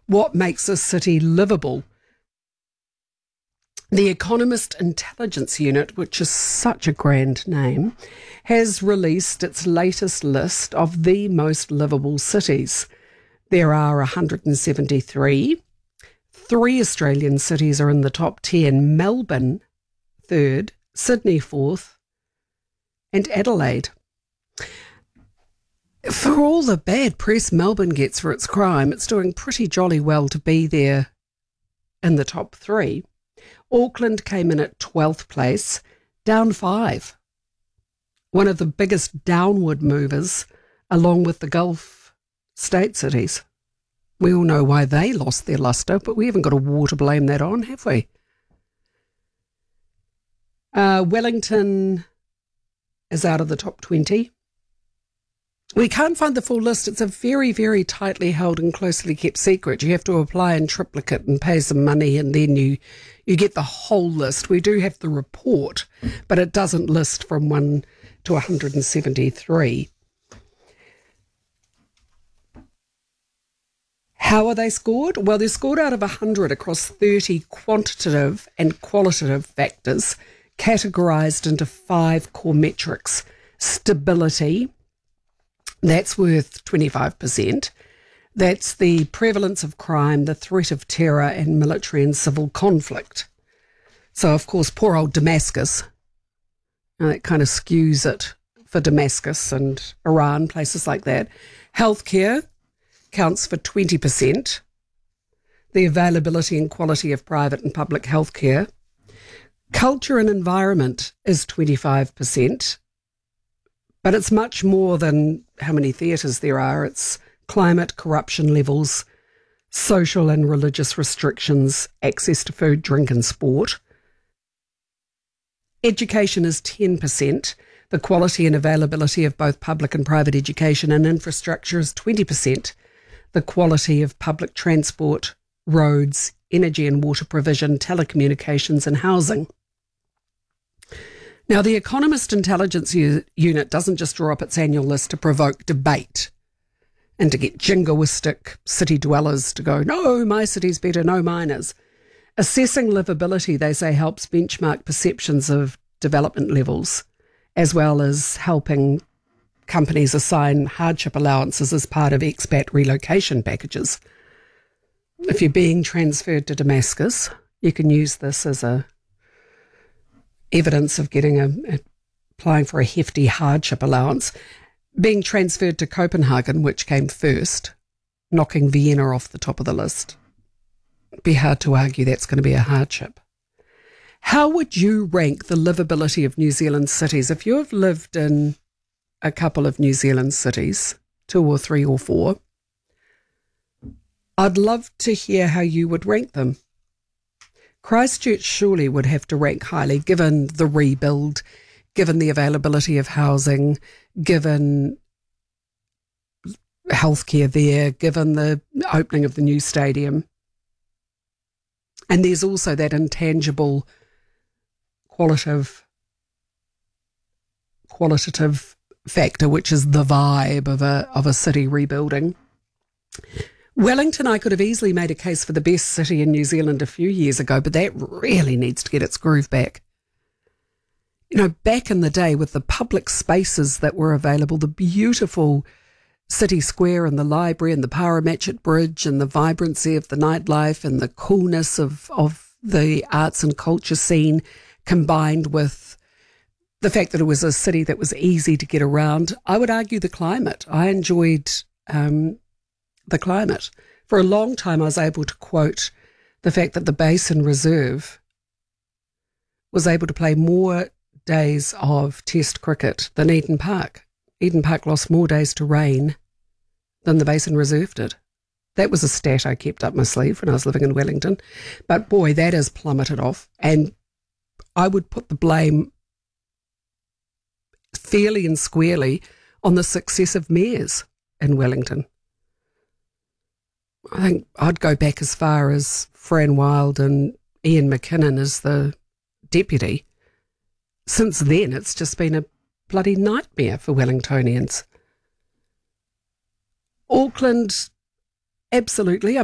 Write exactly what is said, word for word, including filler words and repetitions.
What makes a city livable? The Economist Intelligence Unit, which is such a grand name, has released its latest list of the most livable cities. There are one hundred seventy-three. Three Australian cities are in the top ten. Melbourne, third, Sydney, fourth, and Adelaide. For all the bad press Melbourne gets for its crime, it's doing pretty jolly well to be there in the top three. Auckland came in at twelfth place, down five. One of the biggest downward movers, along with the Gulf state cities. We all know why they lost their lustre, but we haven't got a war to blame that on, have we? Uh, Wellington is out of the top twenty. We can't find the full list. It's a very, very tightly held and closely kept secret. You have to apply in triplicate and pay some money, and then you, you get the whole list. We do have the report, but it doesn't list from one to one hundred seventy-three. How are they scored? Well, they're scored out of one hundred across thirty quantitative and qualitative factors, categorised into five core metrics. Stability, that's worth twenty-five percent. That's the prevalence of crime, the threat of terror, and military and civil conflict. So, of course, poor old Damascus, uh, that kind of skews it for Damascus and Iran, places like that. Healthcare counts for twenty percent. The availability and quality of private and public healthcare. Culture and environment is twenty-five percent. But it's much more than how many theatres there are. It's climate, corruption levels, social and religious restrictions, access to food, drink and sport. Education is ten percent. The quality and availability of both public and private education and infrastructure is twenty percent. The quality of public transport, roads, energy and water provision, telecommunications and housing. Now, the Economist Intelligence U- Unit doesn't just draw up its annual list to provoke debate and to get jingoistic city dwellers to go, no, my city's better, no, mine is. Assessing livability, they say, helps benchmark perceptions of development levels, as well as helping companies assign hardship allowances as part of expat relocation packages. If you're being transferred to Damascus, you can use this as a evidence of getting a, a applying for a hefty hardship allowance. Being transferred to Copenhagen, which came first, knocking Vienna off the top of the list. It'd be hard to argue that's going to be a hardship. How would you rank the livability of New Zealand cities? If you have lived in a couple of New Zealand cities, two or three or four, I'd love to hear how you would rank them. Christchurch surely would have to rank highly, given the rebuild, given the availability of housing, given healthcare there, given the opening of the new stadium. And there's also that intangible qualitative, qualitative factor, which is the vibe of a of a city rebuilding. Wellington, I could have easily made a case for the best city in New Zealand a few years ago, but that really needs to get its groove back. You know, back in the day with the public spaces that were available, the beautiful city square and the library and the Paramatchet Bridge and the vibrancy of the nightlife and the coolness of, of the arts and culture scene, combined with the fact that it was a city that was easy to get around. I would argue the climate. I enjoyed um, the climate. For a long time, I was able to quote the fact that the Basin Reserve was able to play more days of Test cricket than Eden Park. Eden Park lost more days to rain than the Basin Reserve did. That was a stat I kept up my sleeve when I was living in Wellington. But boy, that has plummeted off. And I would put the blame fairly and squarely on the successive mayors in Wellington. I think I'd go back as far as Fran Wild and Ian McKinnon as the deputy. Since then, it's just been a bloody nightmare for Wellingtonians. Auckland, absolutely.